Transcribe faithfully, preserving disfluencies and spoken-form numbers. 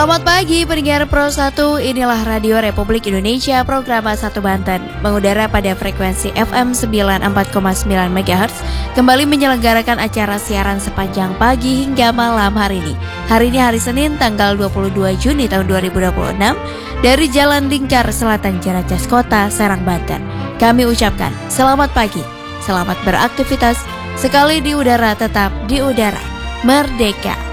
Selamat pagi pendengar Pro satu, inilah Radio Republik Indonesia program satu Banten. Mengudara pada frekuensi F M sembilan puluh empat koma sembilan megahertz, kembali menyelenggarakan acara siaran sepanjang pagi hingga malam hari ini. Hari ini hari Senin tanggal dua puluh dua Juni tahun dua ribu dua puluh enam dari Jalan Lingkar Selatan Ciracas Kota, Serang, Banten. Kami ucapkan selamat pagi, selamat beraktivitas, sekali di udara tetap di udara, merdeka.